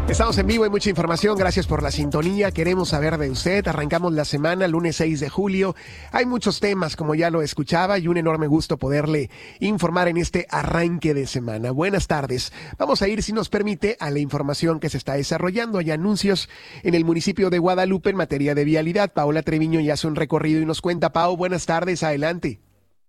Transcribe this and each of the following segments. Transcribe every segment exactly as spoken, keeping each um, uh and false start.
Estamos en vivo, hay mucha información, gracias por la sintonía, queremos saber de usted, arrancamos la semana, lunes seis de julio, hay muchos temas como ya lo escuchaba y un enorme gusto poderle informar en este arranque de semana. Buenas tardes, vamos a ir, si nos permite, a la información que se está desarrollando. Hay anuncios en el municipio de Guadalupe en materia de vialidad. Paola Treviño ya hace un recorrido y nos cuenta. Pao, buenas tardes, adelante.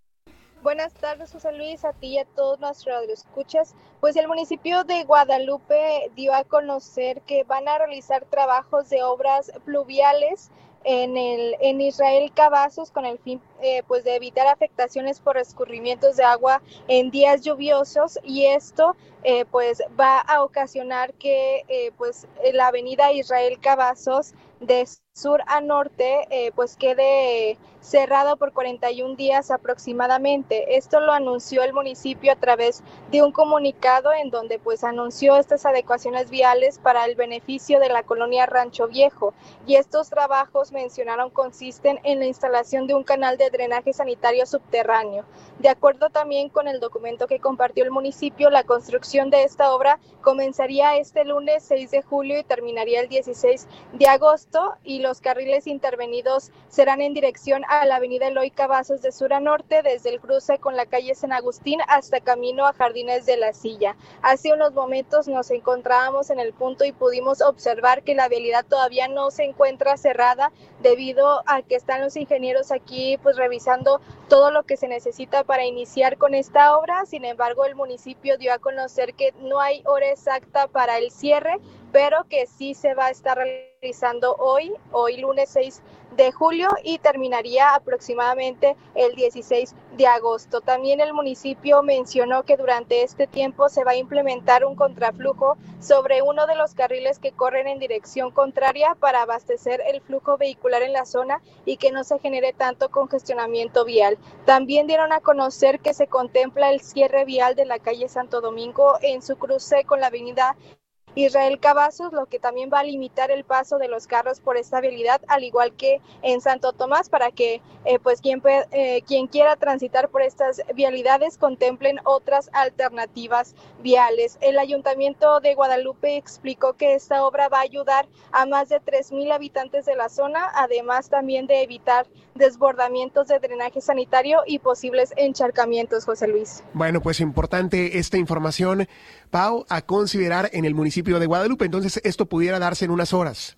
Buenas tardes, José Luis, a ti y a todos nuestros radioescuchas. Pues el municipio de Guadalupe dio a conocer que van a realizar trabajos de obras pluviales en el en Israel Cavazos con el fin eh, pues de evitar afectaciones por escurrimientos de agua en días lluviosos, y esto eh, pues va a ocasionar que eh, pues la avenida Israel Cavazos de sur a norte eh, pues quede cerrado por cuarenta y un días aproximadamente. Esto lo anunció el municipio a través de un comunicado en donde pues anunció estas adecuaciones viales para el beneficio de la colonia Rancho Viejo, y estos trabajos, mencionaron, consisten en la instalación de un canal de drenaje sanitario subterráneo. De acuerdo también con el documento que compartió el municipio, la construcción de esta obra comenzaría este lunes seis de julio y terminaría el dieciséis de agosto, y los carriles intervenidos serán en dirección a la avenida Eloy Cavazos de sur a norte, desde el cruce con la calle San Agustín hasta camino a Jardines de la Silla. Hace unos momentos nos encontrábamos en el punto y pudimos observar que la vialidad todavía no se encuentra cerrada debido a que están los ingenieros aquí pues revisando todo lo que se necesita para iniciar con esta obra. Sin embargo, el municipio dio a conocer que no hay hora exacta para el cierre, pero que sí se va a estar realizando hoy, hoy lunes seis de julio, y terminaría aproximadamente el dieciséis de agosto. También el municipio mencionó que durante este tiempo se va a implementar un contraflujo sobre uno de los carriles que corren en dirección contraria para abastecer el flujo vehicular en la zona y que no se genere tanto congestionamiento vial. También dieron a conocer que se contempla el cierre vial de la calle Santo Domingo en su cruce con la avenida Israel Cavazos, lo que también va a limitar el paso de los carros por esta vialidad, al igual que en Santo Tomás, para que eh, pues quien, eh, quien quiera transitar por estas vialidades contemplen otras alternativas viales. El Ayuntamiento de Guadalupe explicó que esta obra va a ayudar a más de tres mil habitantes de la zona, además también de evitar desbordamientos de drenaje sanitario y posibles encharcamientos, José Luis. Bueno, pues importante esta información, Pau, a considerar en el municipio de Guadalupe. Entonces, esto pudiera darse en unas horas.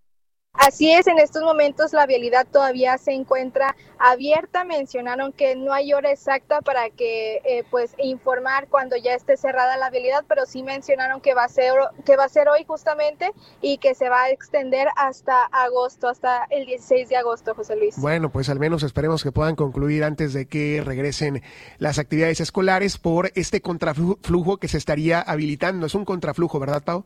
Así es, en estos momentos la vialidad todavía se encuentra abierta. Mencionaron que no hay hora exacta para que eh, pues informar cuando ya esté cerrada la vialidad, pero sí mencionaron que va a ser que va a ser hoy justamente y que se va a extender hasta agosto, hasta el dieciséis de agosto, José Luis. Bueno, pues al menos esperemos que puedan concluir antes de que regresen las actividades escolares por este contraflujo que se estaría habilitando. Es un contraflujo, ¿verdad, Pau?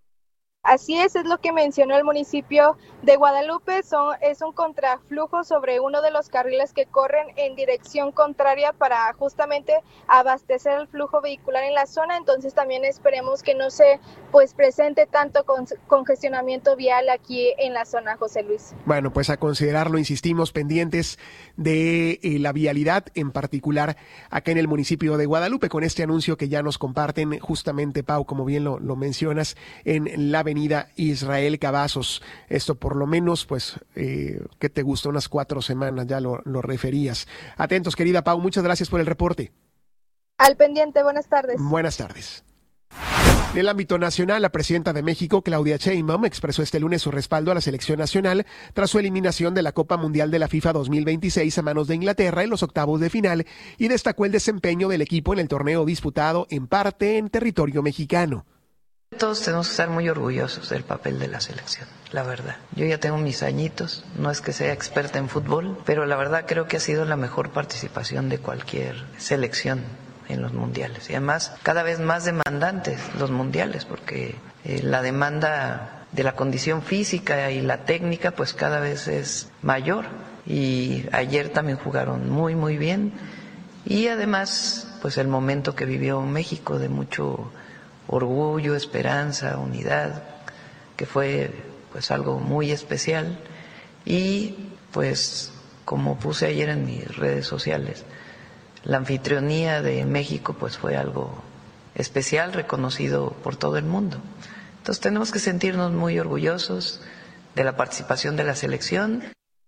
Así es, es lo que mencionó el municipio de Guadalupe. Son, es un contraflujo sobre uno de los carriles que corren en dirección contraria para justamente abastecer el flujo vehicular en la zona. Entonces también esperemos que no se pues presente tanto con, congestionamiento vial aquí en la zona, José Luis. Bueno, pues a considerarlo, insistimos, pendientes de eh, la vialidad, en particular acá en el municipio de Guadalupe, con este anuncio que ya nos comparten justamente, Pau, como bien lo, lo mencionas, en la avenida Israel Cavazos. Esto por lo menos, pues, eh, ¿qué te gusta? Unas cuatro semanas, ya lo, lo referías. Atentos, querida Pau, muchas gracias por el reporte. Al pendiente, buenas tardes. Buenas tardes. En el ámbito nacional, la presidenta de México, Claudia Sheinbaum, expresó este lunes su respaldo a la selección nacional tras su eliminación de la Copa Mundial de la FIFA dos mil veintiséis a manos de Inglaterra en los octavos de final, y destacó el desempeño del equipo en el torneo disputado en parte en territorio mexicano. Todos tenemos que estar muy orgullosos del papel de la selección, la verdad. Yo ya tengo mis añitos, no es que sea experta en fútbol, pero la verdad creo que ha sido la mejor participación de cualquier selección en los mundiales. Y además, cada vez más demandantes los mundiales, porque eh, la demanda de la condición física y la técnica pues cada vez es mayor. Y ayer también jugaron muy, muy bien. Y además, pues el momento que vivió México de mucho orgullo, esperanza, unidad, que fue pues algo muy especial. Y pues como puse ayer en mis redes sociales, la anfitrionía de México pues fue algo especial, reconocido por todo el mundo. Entonces tenemos que sentirnos muy orgullosos de la participación de la selección.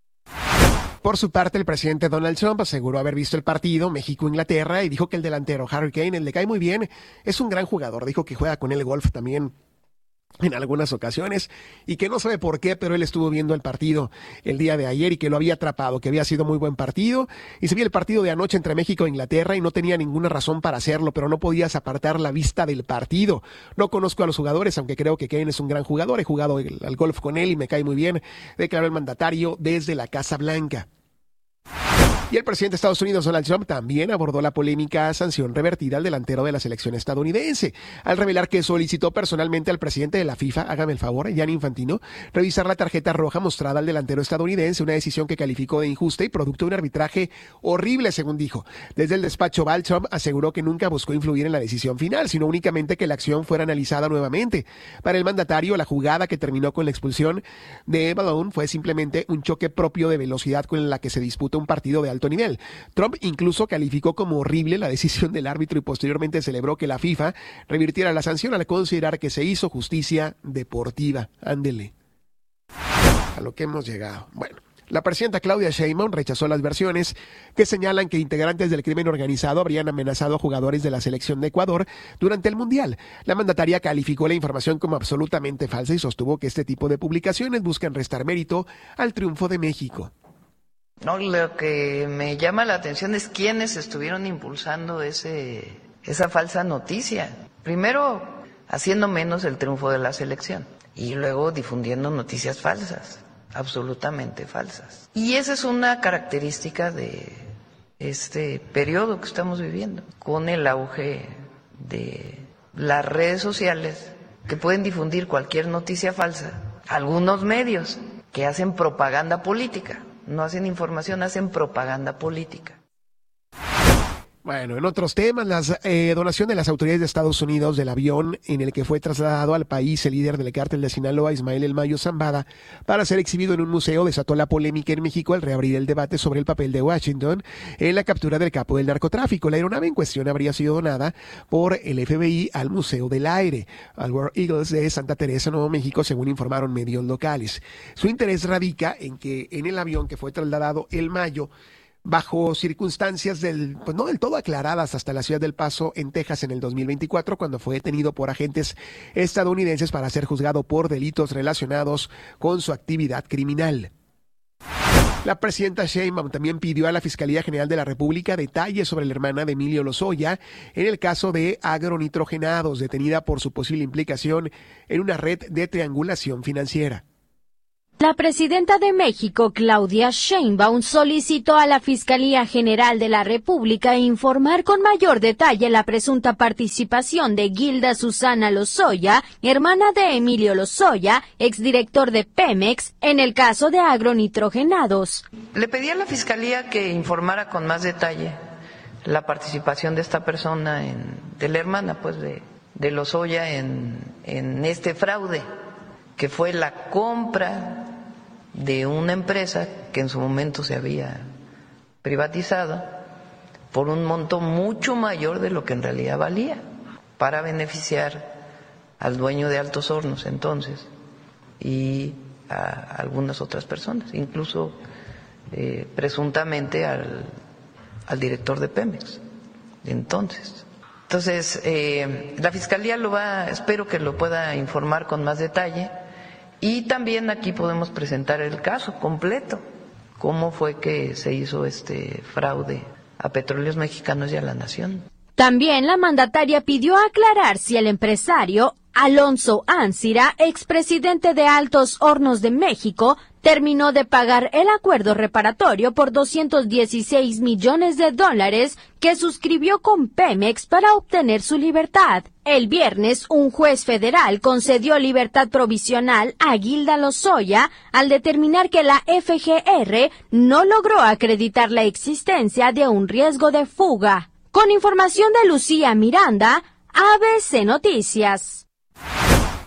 Por su parte, el presidente Donald Trump aseguró haber visto el partido México-Inglaterra y dijo que el delantero Harry Kane, el le cae muy bien, es un gran jugador. Dijo que juega con el golf también en algunas ocasiones y que no sabe por qué, pero él estuvo viendo el partido el día de ayer y que lo había atrapado, que había sido muy buen partido, y se vio el partido de anoche entre México e Inglaterra y no tenía ninguna razón para hacerlo, pero no podías apartar la vista del partido. No conozco a los jugadores, aunque creo que Kane es un gran jugador, he jugado el, al golf con él y me cae muy bien, declaró el mandatario desde la Casa Blanca. Y el presidente de Estados Unidos, Donald Trump, también abordó la polémica sanción revertida al delantero de la selección estadounidense, al revelar que solicitó personalmente al presidente de la FIFA, hágame el favor, Gianni Infantino, revisar la tarjeta roja mostrada al delantero estadounidense, una decisión que calificó de injusta y producto de un arbitraje horrible, según dijo. Desde el despacho Oval, Trump aseguró que nunca buscó influir en la decisión final, sino únicamente que la acción fuera analizada nuevamente. Para el mandatario, la jugada que terminó con la expulsión de Balón fue simplemente un choque propio de velocidad con la que se disputa un partido de alto nivel. Trump incluso calificó como horrible la decisión del árbitro y posteriormente celebró que la FIFA revirtiera la sanción al considerar que se hizo justicia deportiva. Ándele. A lo que hemos llegado. Bueno. La presidenta Claudia Sheinbaum rechazó las versiones que señalan que integrantes del crimen organizado habrían amenazado a jugadores de la selección de Ecuador durante el Mundial. La mandataria calificó la información como absolutamente falsa y sostuvo que este tipo de publicaciones buscan restar mérito al triunfo de México. No, lo que me llama la atención es quiénes estuvieron impulsando ese, esa falsa noticia. Primero, haciendo menos el triunfo de la selección y luego difundiendo noticias falsas. Absolutamente falsas. Y esa es una característica de este periodo que estamos viviendo, con el auge de las redes sociales que pueden difundir cualquier noticia falsa. Algunos medios que hacen propaganda política, no hacen información, hacen propaganda política. Bueno, en otros temas, la eh, donación de las autoridades de Estados Unidos del avión en el que fue trasladado al país el líder del cártel de Sinaloa, Ismael El Mayo Zambada, para ser exhibido en un museo, desató la polémica en México al reabrir el debate sobre el papel de Washington en la captura del capo del narcotráfico. La aeronave en cuestión habría sido donada por el F B I al Museo del Aire, al War Eagles de Santa Teresa, Nuevo México, según informaron medios locales. Su interés radica en que en el avión que fue trasladado El Mayo, bajo circunstancias del, pues no del todo aclaradas, hasta la ciudad del Paso, en Texas, en el dos mil veinticuatro, cuando fue detenido por agentes estadounidenses para ser juzgado por delitos relacionados con su actividad criminal. La presidenta Sheinbaum también pidió a la Fiscalía General de la República detalles sobre la hermana de Emilio Lozoya en el caso de agronitrogenados, detenida por su posible implicación en una red de triangulación financiera. La presidenta de México, Claudia Sheinbaum, solicitó a la Fiscalía General de la República informar con mayor detalle la presunta participación de Gilda Susana Lozoya, hermana de Emilio Lozoya, exdirector de Pemex, en el caso de agronitrogenados. Le pedí a la Fiscalía que informara con más detalle la participación de esta persona, en, de la hermana pues de, de Lozoya en, en este fraude, que fue la compra de una empresa que en su momento se había privatizado por un monto mucho mayor de lo que en realidad valía, para beneficiar al dueño de Altos Hornos entonces y a algunas otras personas, incluso eh, presuntamente al, al director de Pemex de entonces. Entonces, eh, la Fiscalía lo va, espero que lo pueda informar con más detalle. Y también aquí podemos presentar el caso completo, cómo fue que se hizo este fraude a Petróleos Mexicanos y a la Nación. También la mandataria pidió aclarar si el empresario Alonso Ansira, expresidente de Altos Hornos de México, terminó de pagar el acuerdo reparatorio por doscientos dieciséis millones de dólares que suscribió con Pemex para obtener su libertad. El viernes, un juez federal concedió libertad provisional a Gilda Lozoya al determinar que la F G R no logró acreditar la existencia de un riesgo de fuga. Con información de Lucía Miranda, A B C Noticias.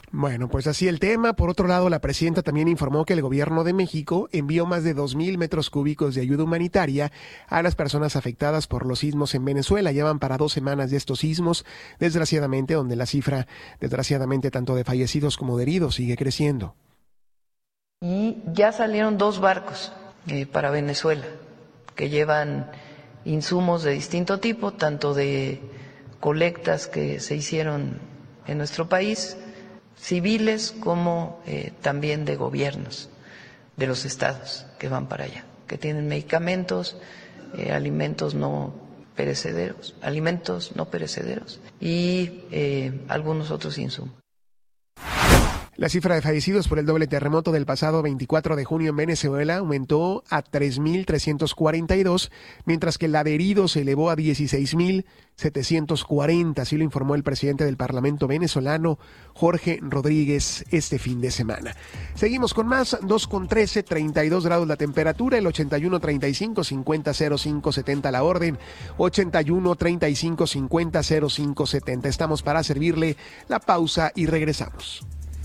Bueno, pues así el tema. Por otro lado, la presidenta también informó que el gobierno de México envió más de dos mil metros cúbicos de ayuda humanitaria a las personas afectadas por los sismos en Venezuela. Llevan para dos semanas de estos sismos, desgraciadamente, donde la cifra, desgraciadamente, tanto de fallecidos como de heridos sigue creciendo. Y ya salieron dos barcos eh, para Venezuela, que llevan insumos de distinto tipo, tanto de colectas que se hicieron en nuestro país, civiles como eh, también de gobiernos de los estados que van para allá, que tienen medicamentos, eh, alimentos no perecederos, alimentos no perecederos y eh, algunos otros insumos. La cifra de fallecidos por el doble terremoto del pasado veinticuatro de junio en Venezuela aumentó a tres mil trescientos cuarenta y dos, mientras que la de heridos se elevó a dieciséis mil setecientos cuarenta, así lo informó el presidente del Parlamento venezolano, Jorge Rodríguez, este fin de semana. Seguimos con más, dos con trece, treinta y dos grados la temperatura, el ochenta y uno treinta y cinco cincuenta cero cinco setenta la orden, ochenta y uno treinta y cinco cincuenta cero cinco setenta. Estamos para servirle. La pausa y regresamos.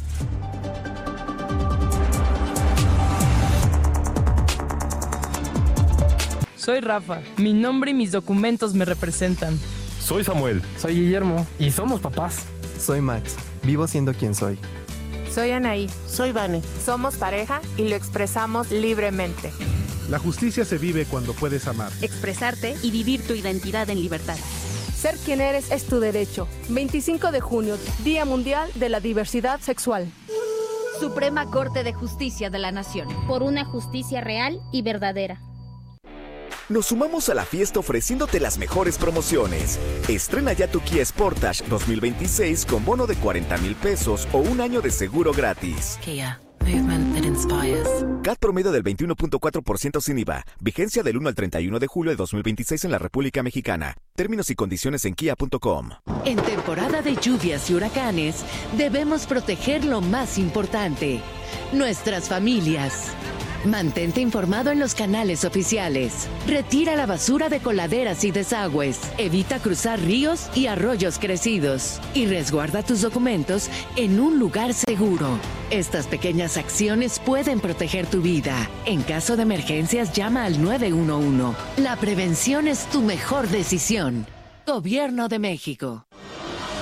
Soy Rafa, mi nombre y mis documentos me representan. Soy Samuel. Soy Guillermo y somos papás. Soy Max, vivo siendo quien soy. Soy Anaí. Soy Vane. Somos pareja y lo expresamos libremente. La justicia se vive cuando puedes amar, expresarte y vivir tu identidad en libertad. Ser quien eres es tu derecho. veinticinco de junio, Día Mundial de la Diversidad Sexual. Suprema Corte de Justicia de la Nación. Por una justicia real y verdadera. Nos sumamos a la fiesta ofreciéndote las mejores promociones. Estrena ya tu Kia Sportage dos mil veintiséis con bono de cuarenta mil pesos o un año de seguro gratis. Kia, movement that inspires. C A T promedio del veintiuno punto cuatro por ciento sin I V A. Vigencia del uno al treinta y uno de julio de dos mil veintiséis en la República Mexicana. Términos y condiciones en kia punto com. En temporada de lluvias y huracanes, debemos proteger lo más importante: nuestras familias. Mantente informado en los canales oficiales. Retira la basura de coladeras y desagües. Evita cruzar ríos y arroyos crecidos. Y resguarda tus documentos en un lugar seguro. Estas pequeñas acciones pueden proteger tu vida. En caso de emergencias, llama al nueve uno uno. La prevención es tu mejor decisión. Gobierno de México.